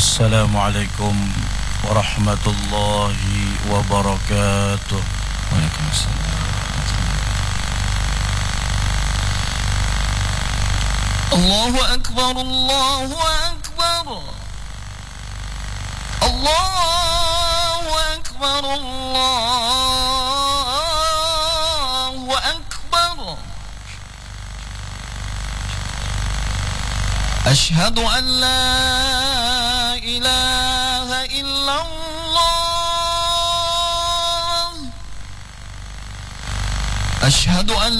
Assalamualaikum warahmatullahi wabarakatuh. Waalaikumsalam. Allahu Akbar, Allahu Akbar, Allahu Akbar, Allahu Akbar. Ashhadu an la ilaha illallah. Ashhadu an